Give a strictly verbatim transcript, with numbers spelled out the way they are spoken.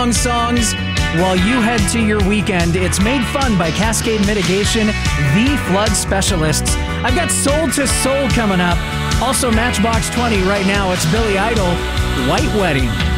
sing-along songs while you head to your weekend. It's made fun by Cascade Mitigation, the flood specialists. I've got Soul to Soul coming up. Also Matchbox twenty right now. It's Billy Idol, White Wedding.